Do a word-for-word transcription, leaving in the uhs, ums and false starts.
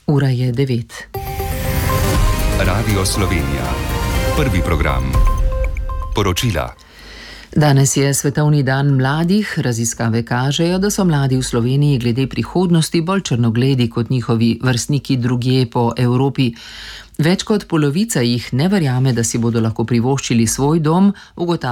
Ura je devet. Radio Slovenija. Prvi program. Poročila. Danes je Svetovni dan mladih. Raziskave kažejo, da so mladi v Sloveniji glede prihodnosti bolj črnogledi kot njihovi vrstniki drugje po Evropi. Več kot polovica jih ne verjame, da si bodo lahko privoščili svoj dom, ugotavlja